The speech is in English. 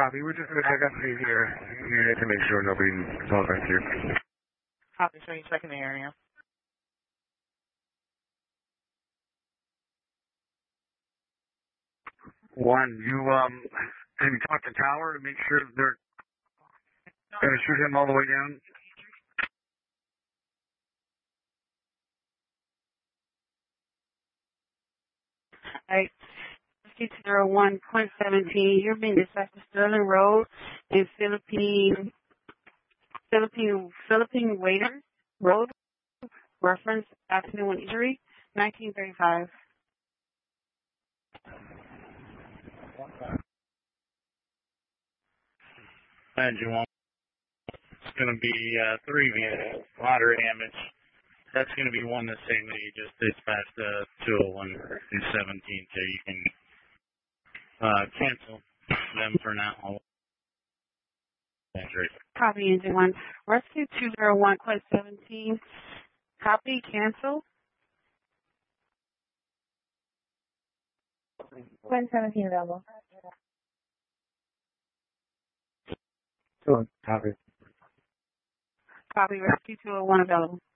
Copy. We're just going to check up here to make sure nobody calls back here. Copy. So you're checking the area. One, can you talk to Tower to make sure they're going to shoot him all the way down? All right. 201.17, you're being dispatched to Sterling Road in Philippine Waiters Road, reference accident with injury, 1935. Engine 1. It's going to be 3 vehicles, moderate damage. That's going to be one the same that you just dispatched 201 and 17, so you can cancel them for now. Copy, Engine 1. Rescue 201.17. Copy, cancel. 17 available. Sure. Copy. Copy, Rescue 201 available.